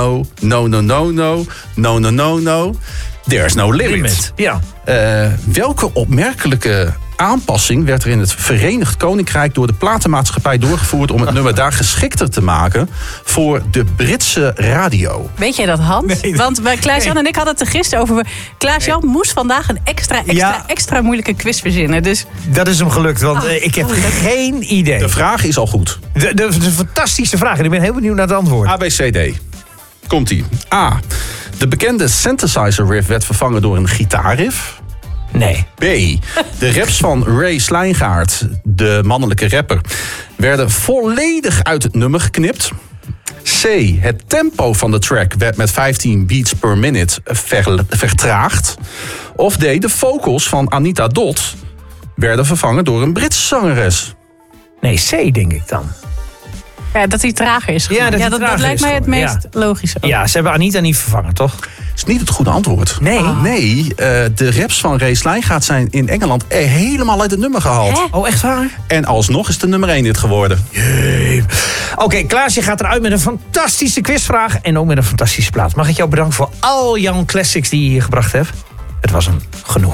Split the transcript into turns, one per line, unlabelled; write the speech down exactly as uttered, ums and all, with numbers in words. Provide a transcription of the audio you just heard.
no, no, no, no, no, no, no, no, no. There's no limit.
Limit, ja.
Uh, welke opmerkelijke aanpassing werd er in het Verenigd Koninkrijk door de platenmaatschappij doorgevoerd om het nummer daar geschikter te maken voor de Britse radio?
Weet jij dat, Hans?
Nee,
Want bij Klaas-Jan
nee.
en ik hadden het er gisteren over. Klaas-Jan nee. moest vandaag een extra, extra,
Ja.
extra moeilijke quiz verzinnen. Dus...
Dat is hem gelukt, want
Oh,
uh, ik heb
oh,
geen idee.
De vraag is al goed.
De, de, de, de fantastische vraag en ik ben heel benieuwd naar het antwoord.
A, B, C, D. Komt-ie. A. De bekende synthesizer riff werd vervangen door een gitaarriff.
Nee.
B. De raps van Ray Slijngaard, de mannelijke rapper, werden volledig uit het nummer geknipt. C. Het tempo van de track werd met vijftien beats per minute ver, vertraagd. Of D. De vocals van Anita Dot werden vervangen door een Britse zangeres.
Nee, C denk ik dan.
Ja, dat hij trager is.
Ja, dat hij
ja, dat,
trager
dat lijkt
is
mij het
geworden,
meest logische. ook.
Ja, ze hebben Anita niet vervangen, toch?
Is niet het goede antwoord.
Nee.
Nee, uh, de raps van Ray Slijngaard zijn in Engeland er helemaal uit het nummer gehaald.
Hè?
Oh, echt waar?
En alsnog is de nummer één dit geworden.
Oké, okay, Klaasje gaat eruit met een fantastische quizvraag en ook met een fantastische plaat. Mag ik jou bedanken voor al jouw classics die je hier gebracht hebt? Het was een genoeg.